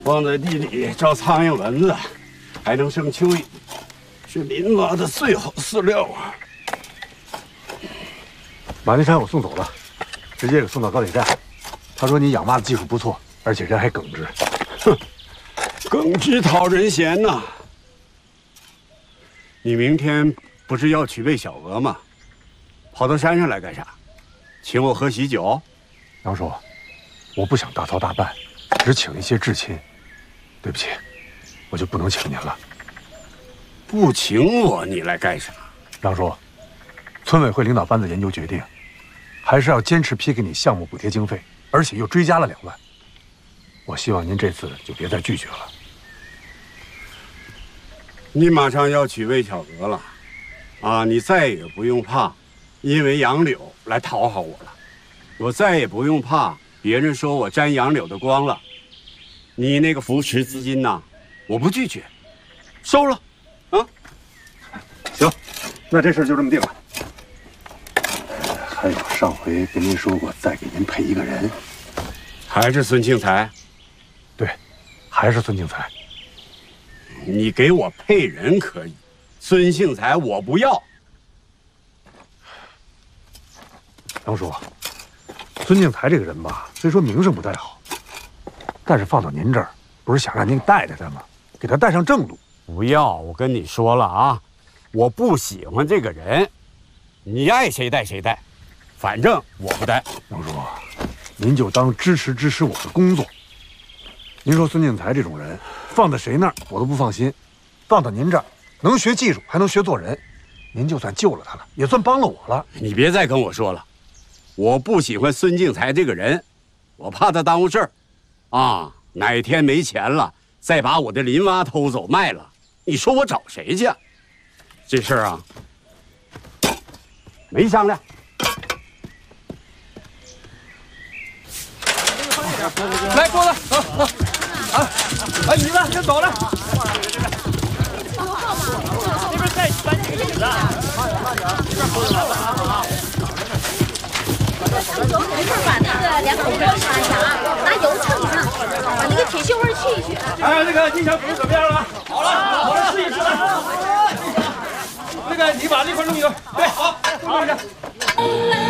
放在地里招苍蝇蚊子，还能生蚯蚓，是林娃的最好饲料啊！ 马金山我送走了，直接给送到高铁站。他说你养蛙的技术不错，而且人还耿直。 哼，耿直讨人嫌呐！你明天不是要去喂小鹅吗？跑到山上来干啥？请我喝喜酒？ 杨叔，我不想大操大办，只请一些至亲。对不起，我就不能请您了。 不请我，你来干啥？ 杨叔，村委会领导班子研究决定，还是要坚持批给你项目补贴经费，而且又追加了2万。我希望您这次就别再拒绝了。 你马上要去喂小鹅了，啊，你再也不用怕因为杨柳来讨好我了，我再也不用怕别人说我沾杨柳的光了。你那个扶持资金呐，我不拒绝，收了，啊。 行，那这事就这么定了。还有上回跟您说过，再给您配一个人， 还是孙庆才？ 对，还是孙庆才。 你给我配人可以，孙庆才我不要。 杨叔，孙庆才这个人吧，虽说名声不太好，但是放到您这儿，不是想让您带带他吗？给他带上正路。 不要，我跟你说了啊，我不喜欢这个人，你爱谁带谁带，反正我不带。 杨叔，您就当支持我的工作。您说孙庆才这种人，放在谁那儿我都不放心，放到您这儿，能学技术，还能学做人，您就算救了他了，也算帮了我了。 你别再跟我说了，我不喜欢孙庆才这个人，我怕他耽误事儿，啊，哪天没钱了，再把我的林蛙偷走卖了，你说我找谁去？这事儿啊，没商量。 来，桌子，走，啊，哎，椅子先走了。那边再搬几个椅子。 没事，把那个两口锅擦一下啊，拿油蹭一蹭，把那个铁锈味去一去。 哎，那个金小饼怎么样了？好了，我来试一试了。那个，你把那块弄一弄。对，好，弄一下。